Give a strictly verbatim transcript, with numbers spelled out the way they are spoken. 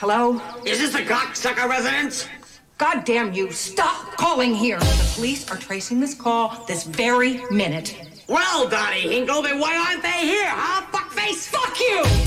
Hello? Is this the cocksucker residence? God damn you, stop calling here. The police are tracing this call this very minute. Well, Donnie Hinkle, then why aren't they here, huh, fuckface? Fuck you!